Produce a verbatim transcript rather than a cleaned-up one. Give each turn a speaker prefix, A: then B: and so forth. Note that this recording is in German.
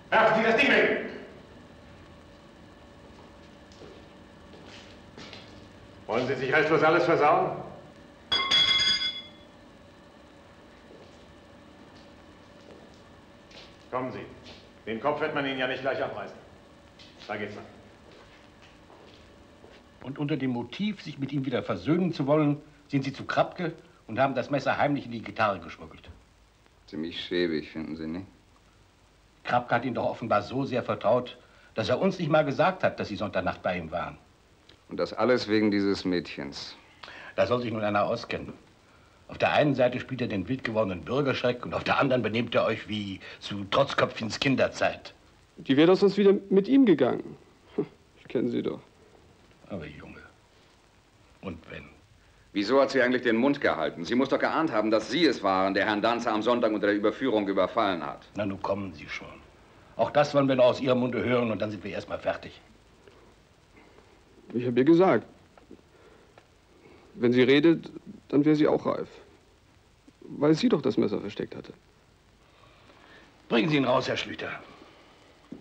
A: Werfen Sie das Ding weg! Wollen Sie sich restlos alles versauen? Kommen Sie. Den Kopf wird man Ihnen ja nicht gleich abreißen. Da geht's lang.
B: Und unter dem Motiv, sich mit ihm wieder versöhnen zu wollen, sind Sie zu Krapke und haben das Messer heimlich in die Gitarre geschmuggelt.
C: Ziemlich schäbig, finden Sie nicht?
B: Krapke hat Ihnen doch offenbar so sehr vertraut, dass er uns nicht mal gesagt hat, dass Sie Sonntagnacht bei ihm waren.
C: Und das alles wegen dieses Mädchens.
B: Da soll sich nun einer auskennen. Auf der einen Seite spielt er den wild gewordenen Bürgerschreck und auf der anderen benehmt er euch wie zu Trotzköpfchens Kinderzeit.
D: Die wäre doch sonst wieder mit ihm gegangen. Ich kenne sie doch.
B: Aber Junge, und wenn?
C: Wieso hat sie eigentlich den Mund gehalten? Sie muss doch geahnt haben, dass Sie es waren, der Herrn Danzer am Sonntag unter der Überführung überfallen hat.
B: Na, nun kommen Sie schon. Auch das wollen wir noch aus Ihrem Munde hören und dann sind wir erstmal fertig.
D: Ich habe ihr gesagt, wenn sie redet, dann wäre sie auch reif. Weil sie doch das Messer versteckt hatte.
B: Bringen Sie ihn raus, Herr Schlüter.